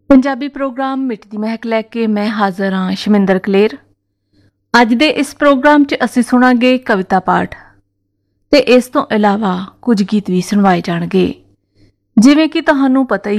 Punjabi programme ਮਿੱਟੀ ਦੀ ਮਹਿਕ ਲੈ ਕੇ ਮੈਂ ਹਾਜ਼ਰ ਹਾਂ ਸ਼ਮਿੰਦਰ ਕਲੇਰ। ਅੱਜ ਦੇ ਇਸ ਪ੍ਰੋਗਰਾਮ 'ਚ ਅਸੀਂ ਸੁਣਾਂਗੇ ਕਵਿਤਾ ਪਾਠ ਤੇ ਇਸ ਤੋਂ ਇਲਾਵਾ ਕੁਝ ਗੀਤ ਵੀ ਸੁਣਵਾਏ ਜਾਣਗੇ। ਜਿਵੇਂ ਕਿ ਤੁਹਾਨੂੰ ਪਤਾ ਹੀ